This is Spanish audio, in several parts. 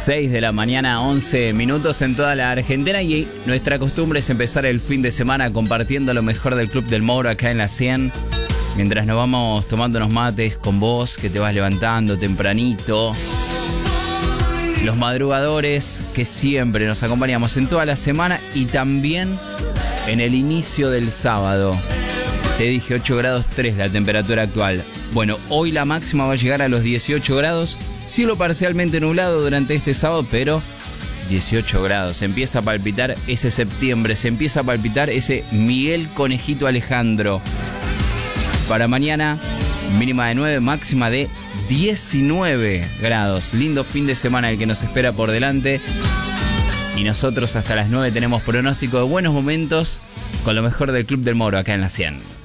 6 de la mañana, 11 minutos en toda la Argentina, y nuestra costumbre es empezar el fin de semana compartiendo lo mejor del Club del Mouro acá en la 100, mientras nos vamos tomando unos mates con vos, que te vas levantando tempranito. Los madrugadores que siempre nos acompañamos en toda la semana y también en el inicio del sábado. Te dije 8 grados 3 la temperatura actual. Bueno, hoy la máxima va a llegar a los 18 grados. Cielo parcialmente nublado durante este sábado, pero 18 grados. Se empieza a palpitar ese septiembre, se empieza a palpitar ese Miguel Conejito Alejandro. Para mañana, mínima de 9, máxima de 19 grados. Lindo fin de semana el que nos espera por delante. Y nosotros hasta las 9 tenemos pronóstico de buenos momentos con lo mejor del Club del Mouro acá en la 100.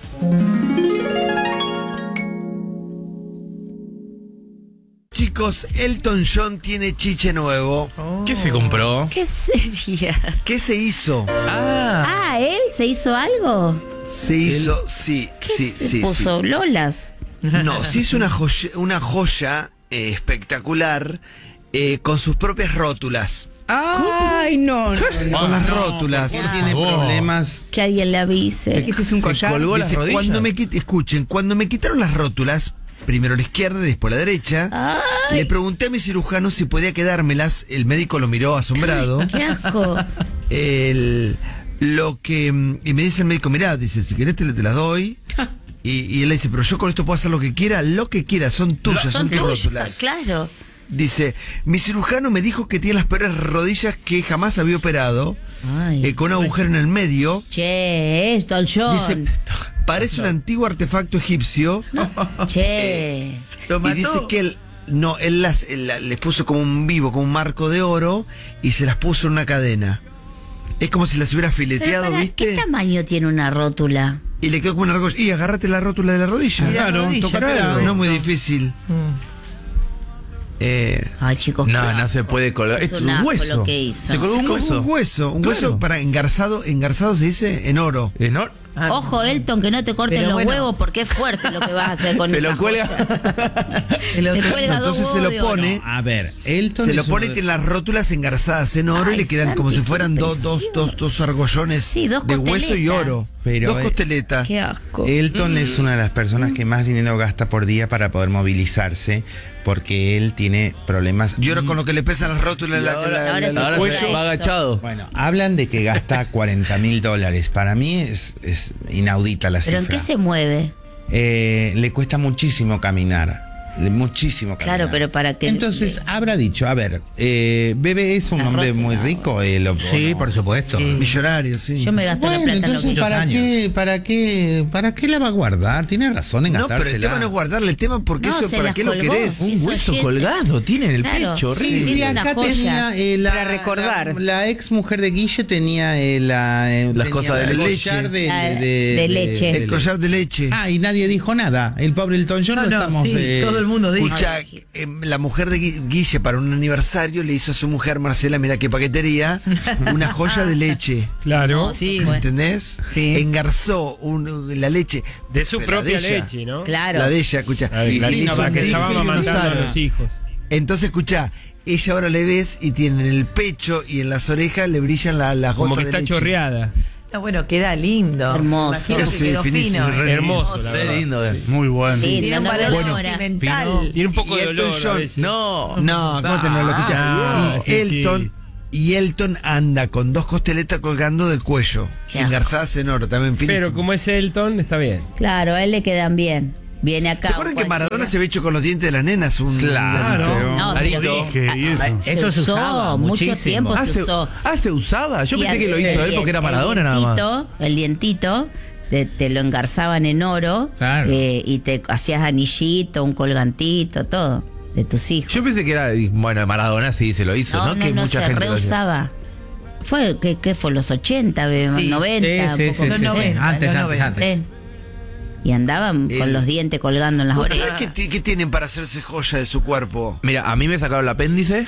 Chicos, Elton John tiene chiche nuevo. ¿Qué se compró? ¿Qué sería? ¿Qué se hizo? ¿Él se hizo algo? Se hizo, sí, ¿Se puso lolas? No, se hizo una joya espectacular con sus propias rótulas. Ay, no. Con las rótulas. Él tiene problemas. Que alguien le avise. ¿Qué es un collar? Colgó las Dice, rodillas. escuchen, cuando me quitaron las rótulas, primero a la izquierda y después a la derecha, le pregunté a mi cirujano si podía quedármelas. El médico lo miró asombrado. Qué asco. Y me dice el médico, mirá, dice, si querés te las doy. Y él le dice, pero yo con esto puedo hacer lo que quiera, son tuyas, son tus rótulas. Claro. Dice, mi cirujano me dijo que tiene las peores rodillas que jamás había operado, con un agujero en el medio. Che, Elton John. Dice, parece un antiguo artefacto egipcio. Che. Y dice que él les puso como un vivo, como un marco de oro, y se las puso en una cadena. Es como si las hubiera fileteado, ¿viste? ¿Qué tamaño tiene una rótula? Y le quedó como una argolla. Y agárrate la rótula de la rodilla. Claro, tócatela. No es muy difícil. Ay, chicos. No se puede colgar. Es un un asco hueso. lo que hizo. Se colgó un hueso. Un hueso para engarzado se dice en oro. Ojo, Elton, que no te corten los huevos porque es fuerte lo que vas a hacer con Se esa lo cuelga. joya. Se cuelga dos Entonces se huevos lo de pone. oro. A ver, Elton Se lo pone y tiene las rótulas engarzadas en oro y le quedan como si fueran dos argollones Sí, dos de hueso y costeletas. oro. Pero, dos costeletas. Qué asco. Elton es una de las personas que más dinero gasta por día para poder movilizarse, porque él tiene problemas. Y ahora con lo que le pesan las rótulas ahora sí. Ahora Cuello. se va agachado. Bueno, hablan de que gasta $40.000. Para mí es inaudita la ¿Pero cifra. en qué se mueve? Le cuesta muchísimo caminar. Muchísimo caminar. Claro, pero para que... Entonces habrá dicho, a ver, Bebe es un La hombre rótula. muy rico. Sí, por supuesto. Millonario, sí. Yo me gasto la Bueno, plata en lo que entonces, ¿para qué la va a guardar? Tiene razón en No, pero el gastársela. tema no es guardarle el tema porque No, eso, se ¿para las qué lo colgó. querés? Sí. Un Hizo hueso 7. colgado tiene en el Claro. pecho. Sí, horrible. sí, Y una acá joya. tenía Para recordar. La ex mujer de Guille tenía las cosas de leche. De leche. El collar de leche. Y nadie dijo nada. El pobre Elton John lo estamos. todo el mundo dijo. Escucha, la mujer de Guille para un aniversario le hizo a su mujer Marcela, mira qué paquetería, una joya de leche. Claro. Sí, ¿Entendés? Sí. Engarzó la leche. De su La propia de ella. leche, ¿no? Claro. La de ella, escucha. La de Y sí, la que sí, estaba sí, amamantando a Gonzalo. los hijos. Entonces, escucha, ella ahora le ves y tiene en el pecho y en las orejas le brillan las gotas Como que de está leche. chorreada. No, bueno, queda lindo. Hermoso. Imagino que Sí, quedó finísimo, fino. Hermoso, la verdad. lindo. Muy bueno. Sí, Tiene un no valor veo la hora. sentimental. Tiene un poco Y de Elton olor a John. veces. No. No, ¿cómo te no lo escuchas? Ah, Y sí, Elton. Y Elton anda con dos costeletas colgando del cuello, Qué asco. engarzadas en oro, también finísimo. Pero como es Elton, está bien. Claro, a él le quedan bien. Viene acá. ¿Se acuerdan que cualquiera. Maradona se había hecho con los dientes de las nenas? Claro. No, pero Dije, y eso. se usó mucho tiempo, se usó. ¿Se usaba? Yo Sí, pensé que lo hizo él porque era Maradona nada más. El dientito, te lo engarzaban en oro. Claro. Y te hacías anillito, un colgantito, todo. De tus hijos. Yo pensé que era, bueno, Maradona sí se lo hizo, ¿no? Que mucha se gente lo hacía. reusaba. Fue, ¿qué fue? ¿Los 80, Sí. 90? Sí, un poco Los 90, Antes, los antes, 90. antes. Sí. Y andaban con los dientes colgando en las ¿Ustedes orejas. qué tienen para hacerse joya de su cuerpo? Mira, a mí me sacaron el apéndice.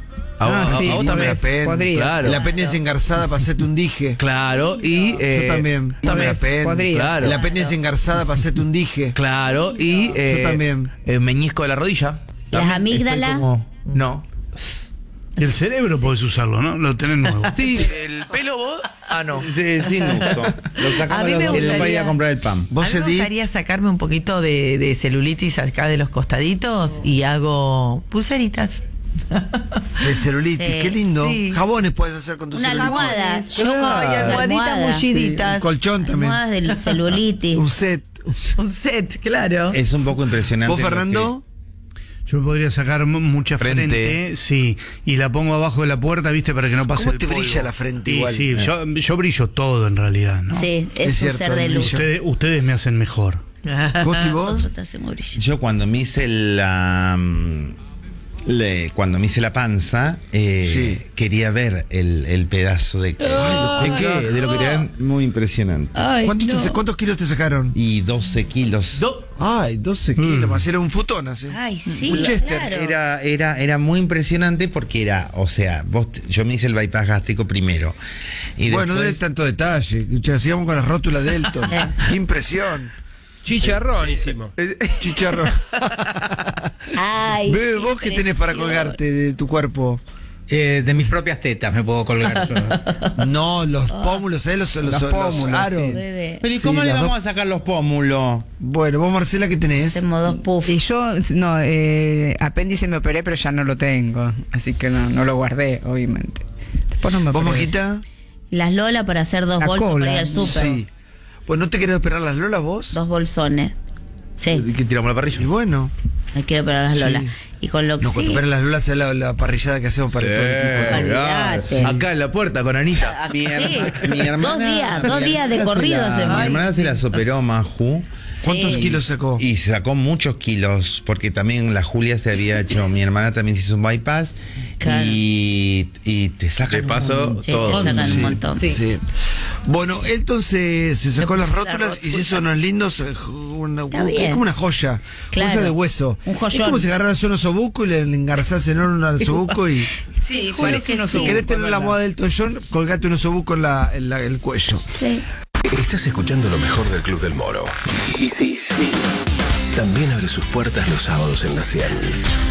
A sí, vos también. apéndice. podría. Claro. La apéndice engarzada para hacerte un dije. Claro, y... Yo también. También. La apéndice. podría. Claro. La apéndice engarzada para hacerte un dije. Claro, y... Yo también. Meñisco de la rodilla. Las amígdalas. Estoy como- No. Y el cerebro podés usarlo, ¿no? Lo tenés nuevo. Sí, el pelo vos. Ah, no. Sí, sin uso. Lo sacamos A mí los me dos gustaría- para ir a comprar el pan. A Vos, mí me Edith, gustaría sacarme un poquito de celulitis acá de los costaditos y hago pulseritas. de celulitis, Sí. qué lindo. Sí. Jabones puedes hacer con tu Una celulitis. almohada. Yo con Ay, almohaditas Un mulliditas. colchón también. almohadas del celulitis. Un set. Un set, claro. Es un poco impresionante. ¿Vos, lo Fernando? Yo me podría sacar mucha Frente. frente, sí, y la pongo abajo de la puerta, ¿viste? Para que no pase ¿Cómo el te polvo. brilla la frente Y igual? sí, yo brillo todo en realidad, ¿no? Sí, Es es un cierto, ser de el luz. brillo. Ustedes me hacen mejor. Costi, vos. Nosotros te hacemos brillar. Yo cuando me hice cuando me hice la panza, Sí. quería ver el pedazo de... ¿De qué? De lo que te dan. Muy impresionante. ¿Cuántos kilos te sacaron? Y 12 kilos. Ay, 12 kilos. Más era un futón así. Ay, sí, Un Chester. claro. Era muy impresionante porque era, o sea, yo me hice el bypass gástrico primero. Y Bueno, no de después, tanto detalle. Escucha, sigamos con las rótulas de Elton. Qué impresión. Chicharrón hicimos. Chicharrón. Ay, Bebe, qué ¿vos qué tenés para impresión. colgarte de tu cuerpo? De mis propias tetas me puedo colgar yo. No, los pómulos, ¿eh? Los pómulos, aros. sí. Bebé. pero ¿y cómo Sí, le las vamos dos- a sacar los pómulos? Bueno, vos, Marcela, ¿qué tenés? Hacemos dos puffs. Y yo, no, apéndice me operé, pero ya no lo tengo. Así que no lo guardé, obviamente. Después no me ¿Vos, operé. Mojita? Las Lola para hacer dos La bolsas cola. para ir al súper. Sí. Bueno, ¿no te querés operar las lolas vos? Dos bolsones. Sí, ¿Qué tiramos la Y parrilla? bueno. me quiero operar las Sí. Lola. Y con lo que No, cuando sí. operas las lolas es la parrillada que hacemos para todo el equipo. Olvídate. Acá en la puerta con Anita. Mi Sí. hermana- Dos mi días de hermana corrido se la- hacemos. Mi hermana se las operó, Maju. ¿Cuántos Sí. kilos sacó? Y sacó muchos kilos, porque también la Julia se había hecho, mi hermana también se hizo un bypass. Claro. Y te sacan De paso, un Sí, todo. te sacan Sí, un montón. Sí. Bueno, Elton se sacó las puso la rótulas y se rótula. hizo unos lindos. Está Es bien. como una joya. Claro. Joya de hueso. Un joyón. Es como si agarraras un osobuco y le engarzás en oro al osobuco y. Sí, parece un Si osobuco, querés tener la moda de Elton John, colgate un osobuco en el cuello. Sí. Estás escuchando lo mejor del Club del Moro. Y sí, también abre sus puertas los sábados en la 100.